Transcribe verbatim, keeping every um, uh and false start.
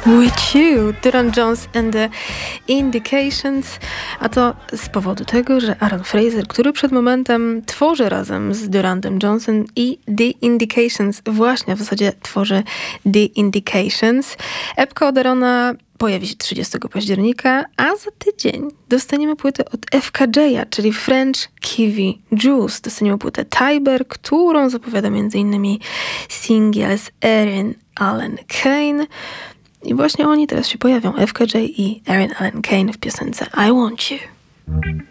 With You, Duran Jones and the Indications, a to z powodu tego, że Aaron Fraser, który przed momentem tworzy razem z Durantem Jonesem i The Indications, właśnie w zasadzie tworzy The Indications. Epka od Aarona pojawi się trzydziestego października, a za tydzień dostaniemy płytę od F K J a, czyli French Kiwi Juice. Dostaniemy płytę Tiber, którą zapowiada m.in. singiel z Erin Allen Kane. I właśnie oni teraz się pojawią, F K J i Erin Allen Kane w piosence I Want You.